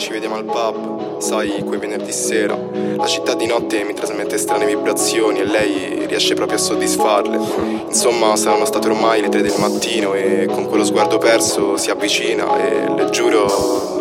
ci vediamo al pub, sai, quei venerdì sera. La città di notte mi trasmette strane vibrazioni e lei riesce proprio a soddisfarle. Insomma, saranno state ormai le 3 del mattino e con quello sguardo perso si avvicina e le giuro